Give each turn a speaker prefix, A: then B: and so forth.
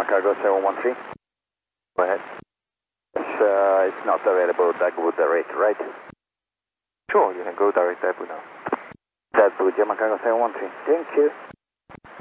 A: Cargo 713.
B: Go ahead.
A: It's not available, Dagwood direct, right?
B: Sure, you can go direct Daegu now.
A: Dagwood, German Cargo 713. Thank you.